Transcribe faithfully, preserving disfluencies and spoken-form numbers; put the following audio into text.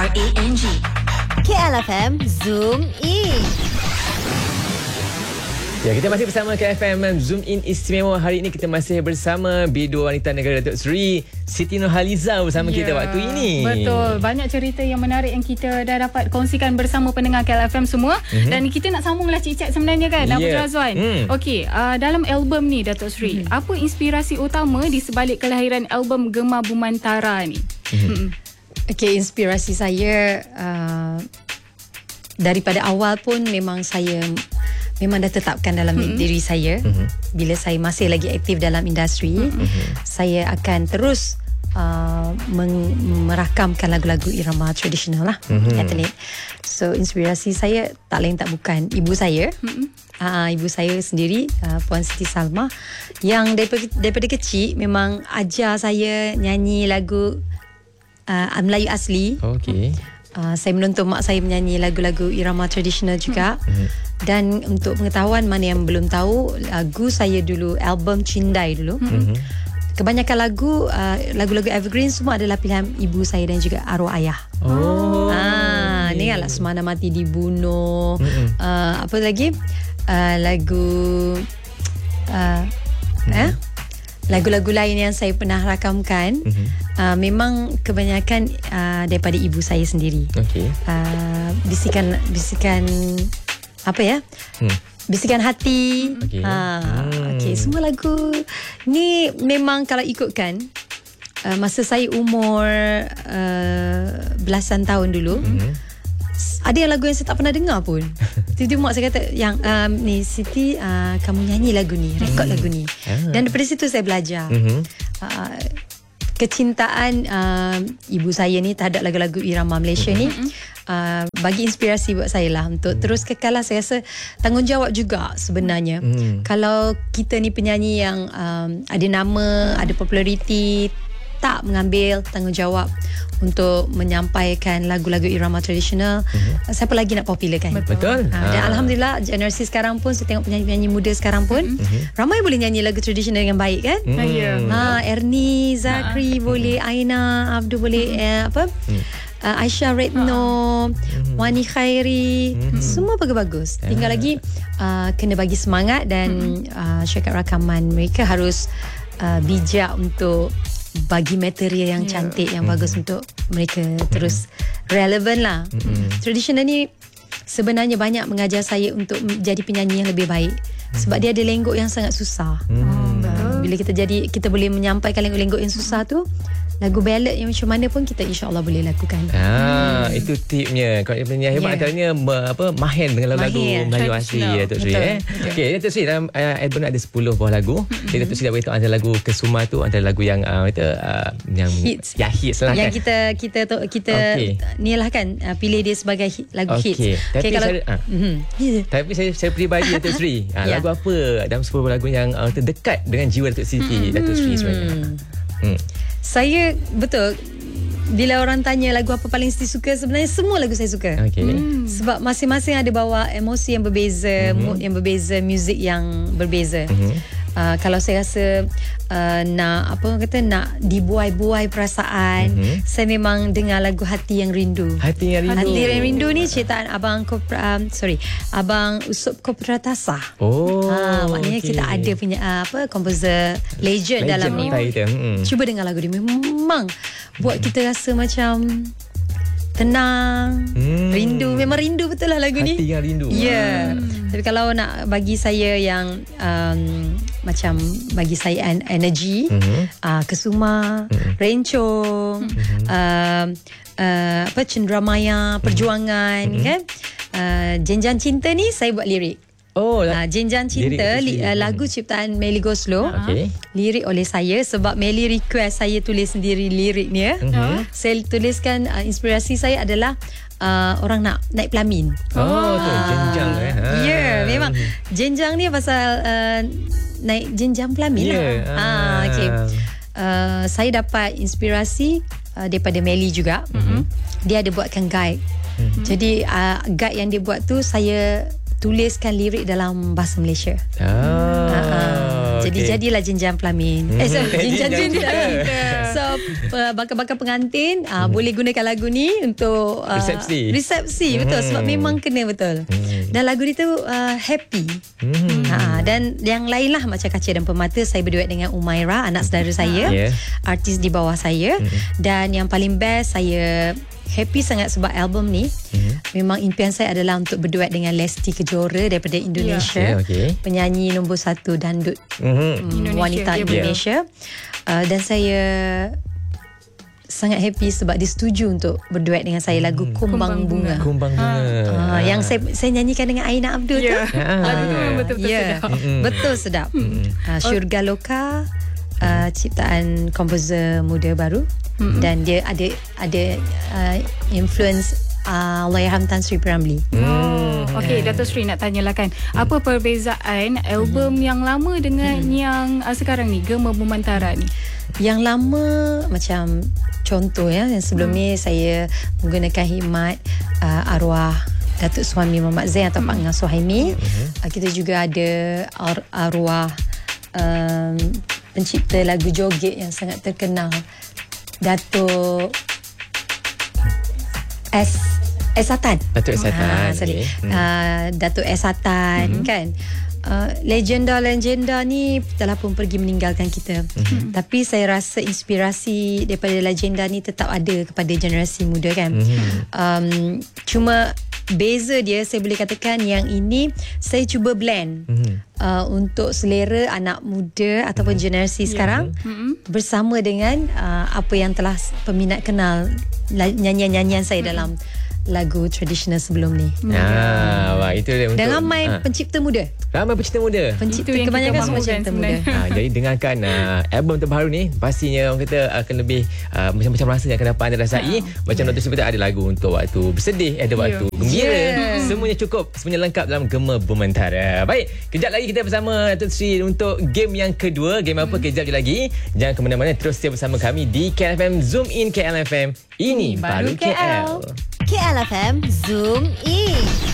R A N G. K L F M Zoom In. Ya, kita masih bersama K F M Zoom In Istimewa. Hari ini kita masih bersama Bidua Wanita Negara Datuk Seri Siti Nurhaliza bersama ya, kita waktu ini. Betul. Banyak cerita yang menarik yang kita dah dapat kongsikan bersama pendengar K L F M semua. Mm-hmm. Dan kita nak sambunglah cik-cik sebenarnya kan, Datuk yeah. Razwan. Mm. Okey, uh, dalam album ni Datuk Seri, mm. apa inspirasi utama di sebalik kelahiran album Gema Bumantara ni? Mm-hmm. Okey, inspirasi saya uh, daripada awal pun memang saya memang dah tetapkan dalam mm-hmm. diri saya. Mm-hmm. Bila saya masih lagi aktif dalam industri, mm-hmm. saya akan terus uh, meng- merakamkan lagu-lagu irama tradisional lah. Mm-hmm. So inspirasi saya tak lain tak bukan ibu saya. Mm-hmm. Uh, ibu saya sendiri, uh, Puan Siti Salma, yang daripada, daripada kecil memang ajar saya nyanyi lagu uh, Melayu asli. Okay. Uh, saya menonton mak saya menyanyi lagu-lagu irama tradisional juga. Mm-hmm. Dan untuk pengetahuan mana yang belum tahu, lagu saya dulu album Cindai dulu. Mm-hmm. Kebanyakan lagu uh, lagu-lagu evergreen semua adalah pilihan ibu saya dan juga arwah ayah. Oh. Ah, ni adalah Semana Mati Dibunuh. Mm-hmm. Uh, apa lagi? Uh, lagu uh, mm-hmm. eh lagu-lagu lain yang saya pernah rakamkan, mm-hmm. uh, memang kebanyakan uh, daripada ibu saya sendiri. Okay. Uh, bisikan bisikan apa ya? Hmm. Bisikan hati. Okay. Uh, hmm. okay. Semua lagu ni memang kalau ikutkan uh, masa saya umur uh, belasan tahun dulu, mm-hmm. ada yang lagu yang saya tak pernah dengar pun. Tiba-tiba mak saya kata, yang um, ni Siti, uh, kamu nyanyi lagu ni, rekod mm. lagu ni. Yeah. Dan daripada situ saya belajar. Mm-hmm. Uh, kecintaan uh, ibu saya ni terhadap lagu-lagu irama Malaysia mm-hmm. ni uh, bagi inspirasi buat saya lah untuk mm. terus kekal lah. Saya rasa tanggungjawab juga sebenarnya. Mm. Kalau kita ni penyanyi yang um, ada nama, ada populariti, tak mengambil tanggungjawab untuk menyampaikan lagu-lagu irama tradisional, mm-hmm. siapa lagi nak popular kan? Betul. Ha, dan ha. Alhamdulillah generasi sekarang pun, saya tengok penyanyi-penyanyi muda sekarang pun, mm-hmm. ramai boleh nyanyi lagu tradisional dengan baik kan? Mm. Yeah. Ha, Ernie Zakri ha. boleh, Aina Abdul boleh, mm-hmm. eh, apa? Mm. Uh, Aisyah Retno, mm-hmm. Wani Khairi, mm-hmm. semua bagus-bagus. Tinggal yeah. lagi uh, kena bagi semangat dan mm-hmm. uh, syarikat rakaman mereka harus uh, bijak untuk bagi material yang yeah. cantik, yang mm-hmm. bagus untuk mereka terus mm-hmm. relevan lah. Mm-hmm. Tradisional ni sebenarnya banyak mengajar saya untuk menjadi penyanyi yang lebih baik. Mm-hmm. Sebab dia ada lenggok yang sangat susah. Mm-hmm. Uh, bila kita jadi, kita boleh menyampaikan lenggok-lenggok yang susah tu, lagu ballad yang macam mana pun kita insya-Allah boleh lakukan. Ah, hmm. itu tipnya. Kalau penyanyi hebat yeah. antaranya apa mahir dengan lagu Melayu asli ya Datuk Seri eh. Okey, Datuk Seri dalam uh, album ada sepuluh buah lagu. Mm-hmm. Jadi Datuk Seri dah beritahu antara lagu Kesuma tu antara lagu yang uh, kita uh, yang hits. Ya hits lah yang kan. kita kita tu, kita okay. ni lah kan uh, pilih dia sebagai hit, lagu okay. hits. Tapi okay, kalau saya, uh, mm-hmm. tapi saya saya peribadi Datuk Seri, uh, yeah. lagu apa dalam sepuluh lagu yang uh, terdekat dengan jiwa Datuk Siti, mm-hmm. Datuk Seri sebenarnya. Hmm. Saya betul bila orang tanya lagu apa paling Siti suka, sebenarnya semua lagu saya suka. Okay. Hmm. Sebab masing-masing ada bawa emosi yang berbeza, mm-hmm. mood yang berbeza, muzik yang berbeza. Mm-hmm. Uh, kalau saya rasa uh, nak apa orang kata nak dibuai-buai perasaan, mm-hmm. saya memang dengar lagu Hati Yang Rindu. Hati Yang Rindu. Hati Yang Rindu ni ciptaan Abang Kopra, um, sorry, Abang Usup Kopratasa. Oh. Uh, maknanya okay. kita ada punya uh, apa komposer legend, legend dalam ni. Hmm. Cuba dengar lagu dia, memang buat hmm. kita rasa macam tenang, hmm. rindu. Memang rindu betul lah lagu Hati ni. Yang Rindu. Ya. Yeah. Hmm. Tapi kalau nak bagi saya yang um, macam bagi saya en- energy, mm-hmm. uh, Kesuma, mm-hmm. Rencong, mm-hmm. uh, uh, apa Cenderamaya, Perjuangan, mm-hmm. kan? Uh, Jenjang Cinta ni saya buat lirik. Oh, uh, Jenjang Cinta li, uh, lagu ciptaan Melly Goslow. Okay. Lirik oleh saya sebab Melly request saya tulis sendiri lirik ni ya. Mm-hmm. Saya tuliskan uh, inspirasi saya adalah uh, orang nak naik pelamin. Oh, tu uh, jenjang eh. Ha. Ya, yeah, memang jenjang ni pasal uh, naik jenjang pelamin yeah. lah. Ah, okey. Uh, saya dapat inspirasi uh, daripada Melly juga. Mm-hmm. Dia ada buatkan guide. Mm-hmm. Jadi uh, guide yang dia buat tu saya tuliskan lirik dalam bahasa Malaysia. Ah. Uh, uh. Jadi okay. jadilah Jenjang Pelamin. Mm-hmm. Eh, sorry, Jenjang Cinta. So uh, bakal-bakal pengantin uh, hmm. boleh gunakan lagu ni untuk uh, resepsi. Resepsi betul, sebab memang kena betul. Hmm. Dan lagu ni tu uh, happy. Hmm. Uh, dan yang lain lah macam Kaca dan Pemata, saya berduet dengan Umaira, anak saudara saya, yeah. artis di bawah saya. Hmm. Dan yang paling best, saya happy sangat sebab album ni mm-hmm. memang impian saya adalah untuk berduet dengan Lesti Kejora daripada Indonesia, yeah. okay, okay. penyanyi nombor satu dandut mm-hmm. Indonesia, wanita yeah, Indonesia. Uh, dan saya sangat happy sebab dia setuju untuk berduet dengan saya lagu mm. Kumbang Bunga. Kumbang Bunga. Uh, yang saya saya nyanyikan dengan Aina Abdul yeah. tu. Lagu tu memang betul-betul yeah. sedap. Mm-hmm. Betul sedap. Mm-hmm. Uh, Syurga Loka, uh, ciptaan komposer muda baru. Mm-hmm. Dan dia ada ada uh, influence uh, Allahyarham Tan Sri P.Ramlee. Oh, okey, Dato' Sri nak tanyalah kan, apa perbezaan album mm-hmm. yang lama dengan mm-hmm. yang uh, sekarang ni, Gema Bumantara ni? Yang lama macam contoh ya, yang sebelum mm. ni saya menggunakan khidmat uh, arwah Datuk Suami Muhammad Zain atau mm. Pak Ngah Suhaimi. Mm-hmm. Uh, kita juga ada ar- arwah um, pencipta lagu joget yang sangat terkenal, Datuk S S Satan. Datuk S Satan. Ha, sorry. Hmm. Uh, Datuk S Satan hmm. kan. Uh, legenda-legenda ni telah pun pergi meninggalkan kita. Hmm. Tapi saya rasa inspirasi daripada legenda ni tetap ada kepada generasi muda kan. Hmm. Um, cuma beza dia, saya boleh katakan yang ini saya cuba blend mm-hmm. uh, untuk selera anak muda ataupun mm-hmm. generasi yeah. sekarang mm-hmm. bersama dengan uh, apa yang telah peminat kenal nyanyian-nyanyian saya mm-hmm. dalam lagu tradisional sebelum ni. Ah, wah, itu dia untuk dan ramai ha. pencipta muda. Ramai pencipta muda. Pencipta kebanyakan semua pencipta muda. Ha, jadi dengarkan uh, album terbaru ni, pastinya orang kata akan lebih uh, macam-macam rasa yang akan dapat anda rasai. Ha. Macam Dato' Sri ada lagu untuk waktu bersedih, ada waktu yeah. gembira. Yeah. Semuanya cukup, semuanya lengkap dalam Gema Bumantara. Baik, kejap lagi kita bersama Dato' Sri untuk game yang kedua. Game apa? Kejap je lagi. Jangan ke mana-mana, terus stay bersama kami di K L F M Zoom In K L F M. Ini baru, baru K L. K L F M Zoom In.